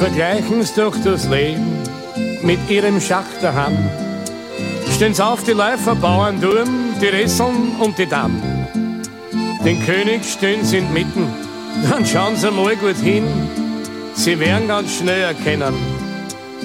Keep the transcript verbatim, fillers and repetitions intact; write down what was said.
Vergleichen's doch das Leben mit ihrem Schach der Hand. Stehen's auf die Läufer, Bauernturm, die Resseln und die Damm. Den König stehen sie inmitten, dann schauen sie mal gut hin. Sie werden ganz schnell erkennen,